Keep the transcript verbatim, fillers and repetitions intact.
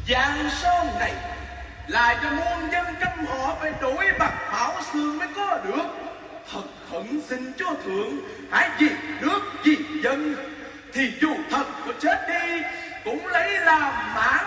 Giang sơn này là cho muôn dân trăm họ phải đổi bạc bảo xương mới có được. Thật hận xin cho thượng hãy vì nước vì dân, thì dù thật có chết đi cũng lấy làm mãn